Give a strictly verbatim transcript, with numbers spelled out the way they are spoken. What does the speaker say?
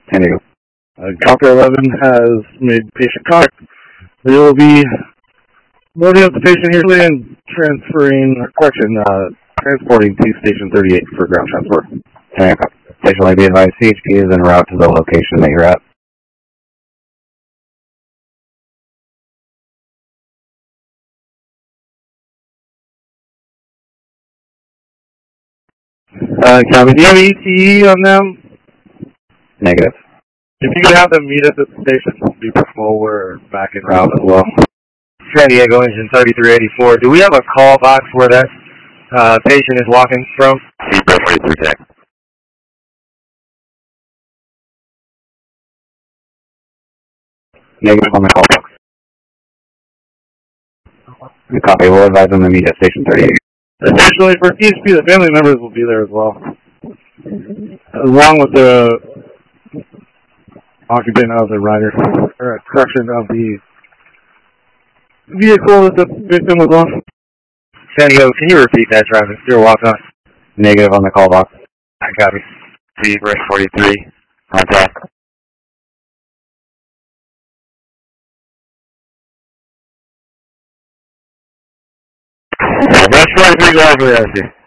San Diego. Uh, Doctor eleven has made patient contact. They will be loading up the patient here and transferring, or correction, uh, transporting to Station thirty-eight for ground transport. San Diego. Additionally, be advised C H P is en route to the location that you're at. Uh, copy. Do you have E T E on them? Negative. If you could have them meet us at the station, be preferable. We're back in route as well. San Diego engine thirty-three eighty-four. Do we have a call box where that uh, patient is walking from? forty-three Tech. Negative on the call box. The copy will advise them to meet at Station thirty-eight. Additionally, for C H P, the family members will be there as well, along with the occupant of the rider, or correction of the vehicle that the victim was on. San Diego, can you repeat that, driver? You're walking on. Negative on the call box. I copy. C Rush forty-three. Contact. Rush forty-three, go over there, I see.